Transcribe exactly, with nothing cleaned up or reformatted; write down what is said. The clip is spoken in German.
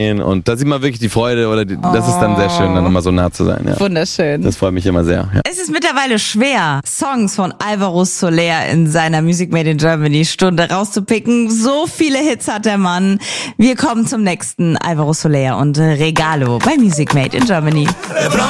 Und da sieht man wirklich die Freude oder die, das ist dann sehr schön, dann nochmal so nah zu sein. Ja. Wunderschön. Das freut mich immer sehr. Ja. Es ist mittlerweile schwer, Songs von Alvaro Soler in seiner Music Made in Germany Stunde rauszupicken. So viele Hits hat der Mann. Wir kommen zum nächsten Alvaro Soler und Regalo bei Music Made in Germany.